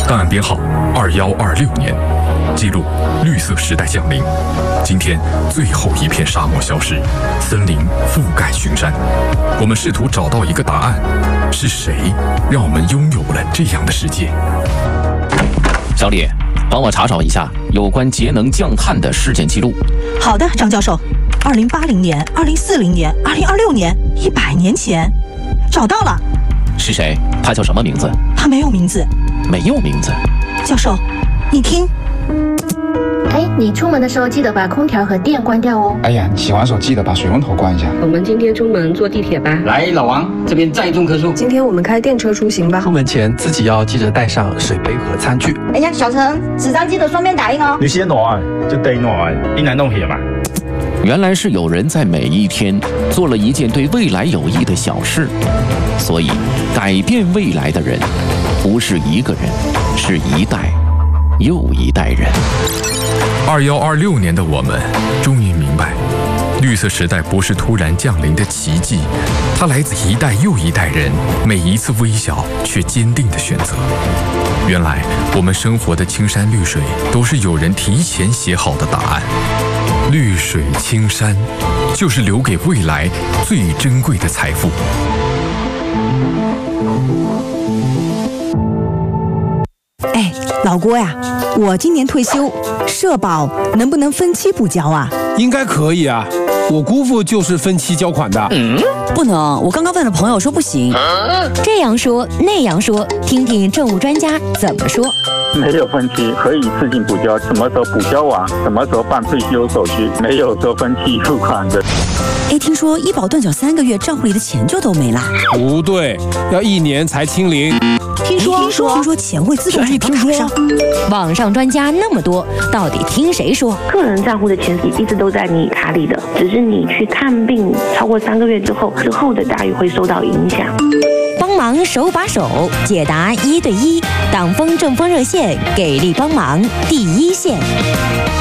档案编号2126年，记录绿色时代降临。今天最后一片沙漠消失，森林覆盖群山。我们试图找到一个答案：是谁让我们拥有了这样的世界？ 小李，帮我查找一下有关节能降碳的事件记录。 好的，张教授。2080年、2040年、2026年，100年前，找到了。 是谁？他叫什么名字？ 他没有名字。 没有名字。 教授，你听。 你出门的时候记得把空调和电关掉哦。 哎呀，你洗完手记得把水龙头关一下。 我们今天出门坐地铁吧。 来，老王，这边再种棵树。 今天我们开电车出行吧。 出门前自己要记得带上水杯和餐具。 哎呀，小陈，纸张记得双面打印哦。 你先拿，就得拿，你来弄些嘛。 原来是有人在每一天做了一件对未来有益的小事，所以改变未来的人不是一个人，是一代又一代人。 2126年的我们终于明白，绿色时代不是突然降临的奇迹，它来自一代又一代人每一次微小却坚定的选择。原来我们生活的青山绿水都是有人提前写好的答案。绿水青山就是留给未来最珍贵的财富。 哎，老郭呀，我今年退休，社保能不能分期补交啊？ 应该可以啊，我姑父就是分期交款的。 不能，我刚刚问了朋友说不行。 这样说那样说，听听政务专家怎么说。 没有分期，可以自行补交，什么时候补交完，什么时候办退休手续，没有说分期付款的。 哎，听说医保断缴3个月，账户里的钱就都没了。 不对，要1年才清零。 听说钱会自动转到卡上。 网上专家那么多，到底听谁说？ 个人账户的钱一直都在你卡里的，只是你去看病超过3个月之后的待遇会受到影响。 帮忙手把手解答1对1，党风政风热线，给力帮忙第一线。